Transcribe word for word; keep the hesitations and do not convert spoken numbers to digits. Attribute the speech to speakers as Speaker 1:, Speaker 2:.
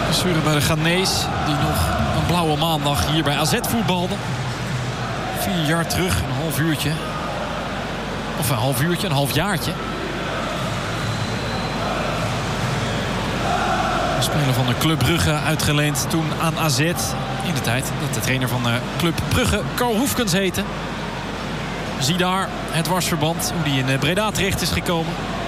Speaker 1: Blessure bij de Ghanese, die nog een blauwe maandag hier bij A Z voetbalde. Vier jaar terug, een half uurtje. Of een half uurtje, een half jaartje. Een speler van de Club Brugge uitgeleend toen aan A Z. In de tijd dat de trainer van de Club Brugge Karl Hoefkens heette. Zie daar het dwarsverband, hoe die in Breda terecht is gekomen.